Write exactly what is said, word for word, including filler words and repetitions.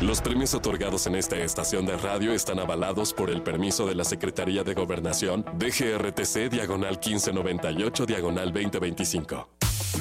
Los premios otorgados en esta estación de radio están avalados por el permiso de la Secretaría de Gobernación D G R T C diagonal quince noventa y ocho diagonal veinte veinticinco.